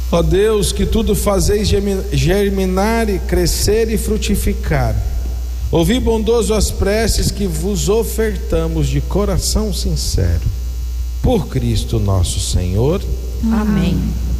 Ó Deus, que tudo fazeis germinar e crescer e frutificar, ouvi bondoso as preces que vos ofertamos de coração sincero, por Cristo nosso Senhor. Amém.